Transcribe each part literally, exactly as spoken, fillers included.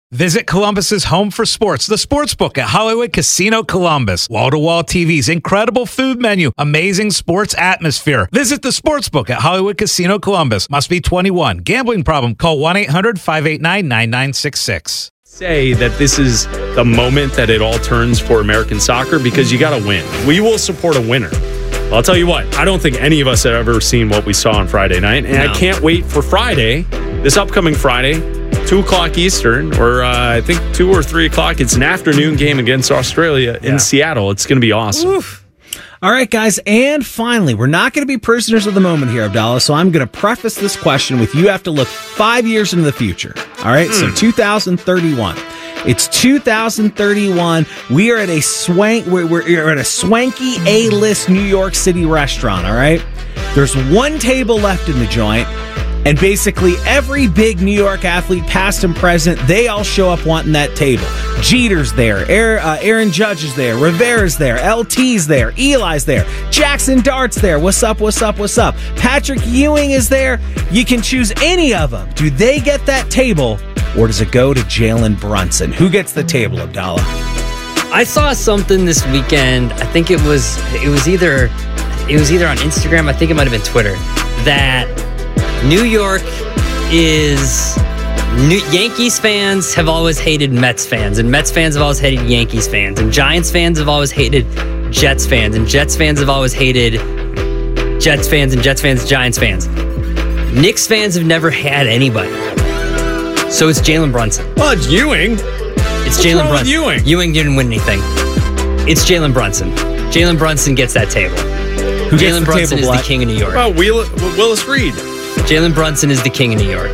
Visit Columbus's home for sports, the Sportsbook at Hollywood Casino Columbus. Wall-to-wall T Vs, incredible food menu, amazing sports atmosphere. Visit the Sportsbook at Hollywood Casino Columbus. Must be twenty-one. Gambling problem? Call one eight hundred five eight nine nine nine six six. Say that this is the moment that it all turns for American soccer because you got to win. We will support a winner. I'll tell you what, I don't think any of us have ever seen what we saw on Friday night, and no. I can't wait for Friday, this upcoming Friday, two o'clock Eastern, or uh, I think two or three o'clock. It's an afternoon game against Australia in yeah. Seattle. It's going to be awesome. Oof. All right, guys, and finally, we're not going to be prisoners of the moment here, Abdallah, so I'm going to preface this question with you have to look five years into the future. All right, mm. so two thousand thirty-one. It's two thousand thirty-one. We are at a swank. We're, we're at a swanky A-list New York City restaurant. All right. There's one table left in the joint, and basically every big New York athlete, past and present, they all show up wanting that table. Jeter's there, Aaron, uh, Aaron Judge is there, Rivera's there, L T's there, Eli's there, Jackson Dart's there. What's up? What's up? What's up? Patrick Ewing is there. You can choose any of them. Do they get that table? Or does it go to Jalen Brunson? Who gets the table, Abdallah? I saw something this weekend. I think it was it was either it was either on Instagram. I think it might have been Twitter. That New York is New, Yankees fans have always hated Mets fans, and Mets fans have always hated Yankees fans, and Giants fans have always hated Jets fans, and Jets fans have always hated Jets fans, and Jets fans, Giants fans. Knicks fans have never had anybody. So it's Jalen Brunson. Oh, it's Ewing. It's Jalen Brunson. Ewing? Ewing didn't win anything. It's Jalen Brunson. Jalen Brunson gets that table. Who gets Jalen the Brunson table, is the king of New York. Oh, Willis Reed. Jalen Brunson is the king of New York.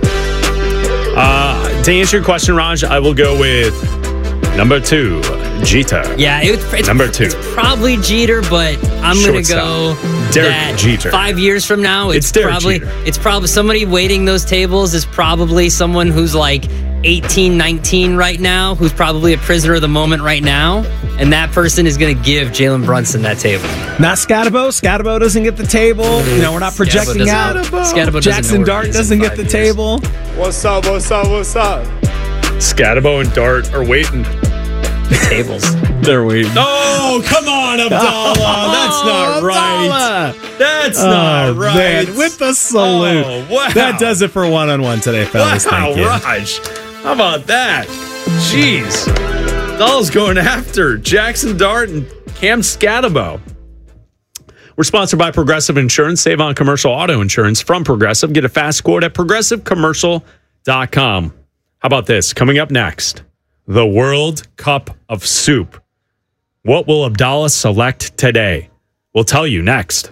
Uh, to answer your question, Raj, I will go with number two, Jeter. Yeah, it, it's number two. It's probably Jeter, but I'm going to go Derek that Jeter. Five years from now, it's, it's probably Jeter. it's probably somebody waiting those tables is probably someone who's like eighteen, nineteen right now, who's probably a prisoner of the moment right now, and that person is going to give Jalen Brunson that table. Not Scatabo. Scatabo doesn't get the table. You know, we're not projecting out. Scatabo Jackson Dart doesn't get the years. table. What's up? What's up? What's up? Scatabo and Dart are waiting. The tables. They're waiting. Oh, come on, Abdallah. That's not right. That's oh, not right. Man. With the salute. Oh, wow. That does it for one-on-one today, fellas. Wow, Thank you. Raj. How about that? Jeez. Abdallah's going after Jackson Dart and Cam Scatabo. We're sponsored by Progressive Insurance. Save on commercial auto insurance from Progressive. Get a fast quote at progressive commercial dot com. How about this? Coming up next, the World Cup of Soup. What will Abdallah select today? We'll tell you next.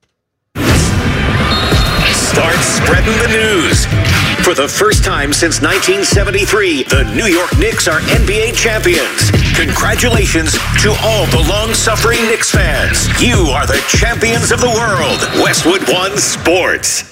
Start spreading the news. For the first time since nineteen seventy-three, the New York Knicks are N B A champions. Congratulations to all the long-suffering Knicks fans. You are the champions of the world. Westwood One Sports.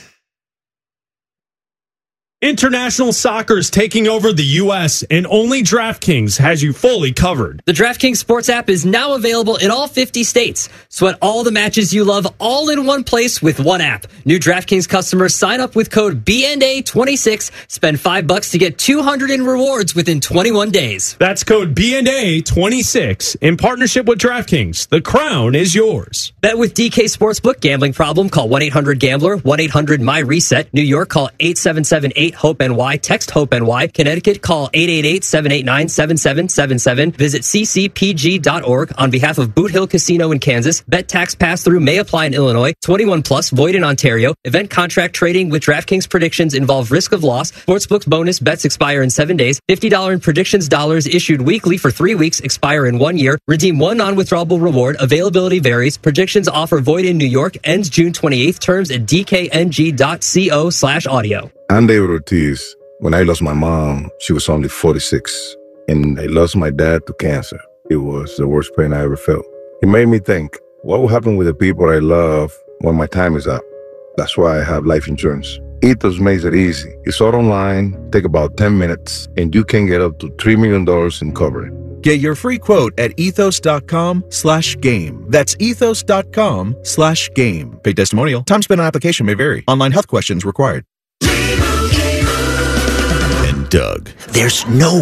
International soccer is taking over the U S, and only DraftKings has you fully covered. The DraftKings Sports app is now available in all fifty states. Sweat all the matches you love all in one place with one app. New DraftKings customers sign up with code B N A twenty-six. Spend five bucks to get two hundred in rewards within twenty-one days. That's code B N A twenty-six in partnership with DraftKings. The crown is yours. Bet with D K Sportsbook. Gambling problem? Call one eight hundred gambler. one eight hundred my reset. New York, call eight seven seven eight HOPE N Y. Text HOPE N Y. Connecticut, call eight eight eight seven eight nine seven seven seven seven. Visit c c p g dot org on behalf of Boot Hill Casino in Kansas. Bet tax pass-through may apply in Illinois. twenty-one plus, void in Ontario. Event contract trading with DraftKings predictions involve risk of loss. Sportsbook's bonus bets expire in seven days. fifty dollars in predictions dollars issued weekly for three weeks, expire in one year. Redeem one non-withdrawable reward. Availability varies. Predictions offer void in New York. Ends June twenty-eighth. Terms at d k n g dot co slash audio. I'm David Ortiz. When I lost my mom, she was only forty-six. And I lost my dad to cancer. It was the worst pain I ever felt. It made me think, what will happen with the people I love when my time is up? That's why I have life insurance. Ethos makes it easy. It's all online, take about ten minutes, and you can get up to three million dollars in coverage. Get your free quote at ethos.com slash game. That's ethos.com slash game. Paid testimonial. Time spent on application may vary. Online health questions required. And Doug. There's no